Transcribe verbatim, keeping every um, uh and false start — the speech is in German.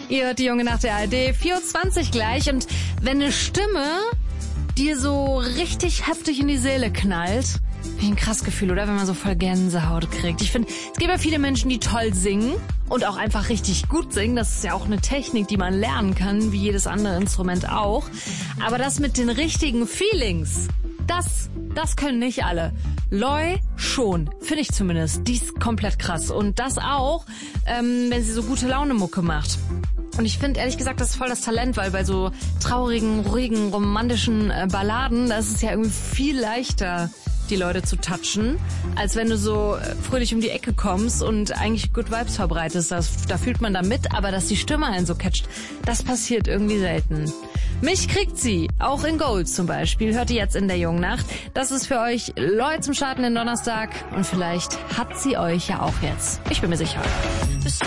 Ihr hört die Junge nach der A R D, vier Uhr zwanzig gleich. Und wenn eine Stimme dir so richtig heftig in die Seele knallt, wie ein krass Gefühl, oder? Wenn man so voll Gänsehaut kriegt. Ich finde, es gibt ja viele Menschen, die toll singen und auch einfach richtig gut singen. Das ist ja auch eine Technik, die man lernen kann, wie jedes andere Instrument auch. Aber das mit den richtigen Feelings, das, das können nicht alle. Loi schon, finde ich zumindest. Die ist komplett krass. Und das auch, ähm, wenn sie so gute Laune-Mucke macht. Und ich finde, ehrlich gesagt, das ist voll das Talent, weil bei so traurigen, ruhigen, romantischen äh, Balladen, da ist es ja irgendwie viel leichter, die Leute zu touchen, als wenn du so äh, fröhlich um die Ecke kommst und eigentlich Good Vibes verbreitest. Das, da fühlt man da mit, aber dass die Stimme einen so catcht, das passiert irgendwie selten. Mich kriegt sie, auch in Gold zum Beispiel, hört ihr jetzt in der Jungen Nacht. Das ist für euch Loi zum Starten den Donnerstag und vielleicht hat sie euch ja auch jetzt. Ich bin mir sicher.